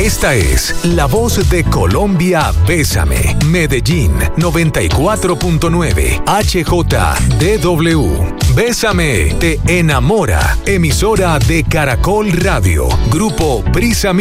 Esta es la voz de Colombia, Bésame. Medellín 94.9 HJDW. Bésame te enamora. Emisora de Caracol Radio. Grupo Brisa